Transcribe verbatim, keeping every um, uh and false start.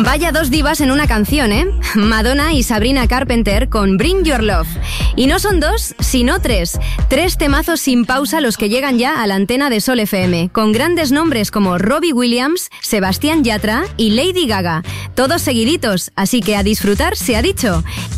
Vaya dos divas en una canción, ¿eh? Madonna y Sabrina Carpenter con Bring Your Love. Y no son dos, sino tres. Tres temazos sin pausa los que llegan ya a la antena de Sol F M, con grandes nombres como Robbie Williams, Sebastián Yatra y Lady Gaga. Todos seguiditos, así que a disfrutar se ha dicho.